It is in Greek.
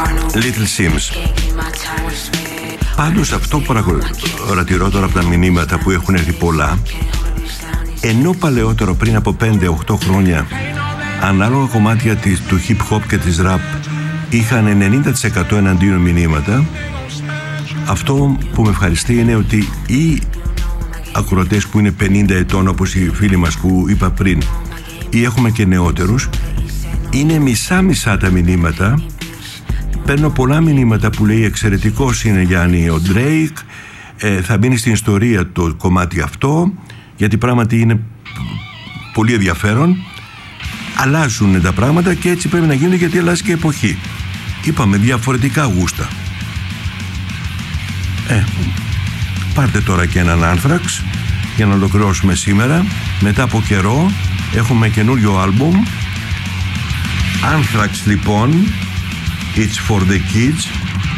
Little Sims. Πάντως αυτό που παρατηρώ τώρα από τα μηνύματα που έχουν έρθει πολλά, ενώ παλαιότερο πριν από 5-8 χρόνια ανάλογα κομμάτια του hip hop και της rap είχαν 90% εναντίον μηνύματα, αυτό που με ευχαριστεί είναι ότι οι ακροατές που είναι 50 ετών, όπως οι φίλοι μας που είπα πριν, ή έχουμε και νεότερους, είναι μισά-μισά τα μηνύματα. Παίρνω πολλά μηνύματα που λέει εξαιρετικός είναι, Γιάννη, ο Drake, θα μπαίνει στην ιστορία το κομμάτι αυτό, γιατί πράγματι είναι πολύ ενδιαφέρον. Αλλάζουν τα πράγματα και έτσι πρέπει να γίνονται, γιατί αλλάζει και εποχή. Είπαμε διαφορετικά γούστα. Πάρτε τώρα και έναν Anthrax για να ολοκληρώσουμε σήμερα. Μετά από καιρό έχουμε καινούριο άλμπουμ. Anthrax λοιπόν, It's for the Kids.